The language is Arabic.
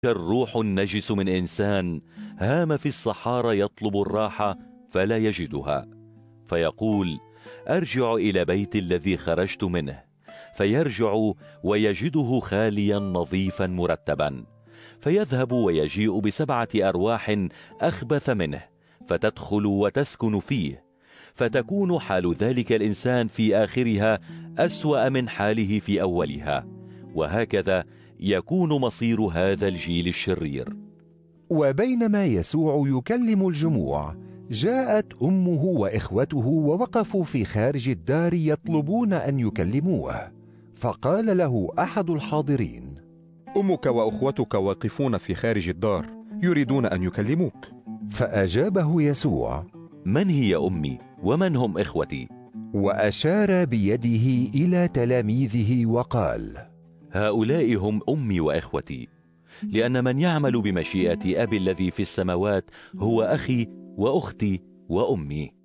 الروح النجس من إنسان هام في الصحارى يطلب الراحة فلا يجدها، فيقول: أرجع إلى بيت الذي خرجت منه، فيرجع ويجده خاليا نظيفا مرتبا، فيذهب ويجيء ب7 أرواح أخبث منه، فتدخل وتسكن فيه، فتكون حال ذلك الإنسان في آخرها أسوأ من حاله في أولها، وهكذا يكون مصير هذا الجيل الشرير. وبينما يسوع يكلم الجموع، جاءت أمه وإخوته ووقفوا في خارج الدار يطلبون أن يكلموه، فقال له أحد الحاضرين: أمك وأخوتك واقفون في خارج الدار يريدون أن يكلموك. فأجابه يسوع: من هي أمي ومن هم إخوتي؟ وأشار بيده إلى تلاميذه وقال: هؤلاء هم أمي وإخوتي، لأن من يعمل بمشيئة أبي الذي في السماوات هو أخي وأختي وأمي.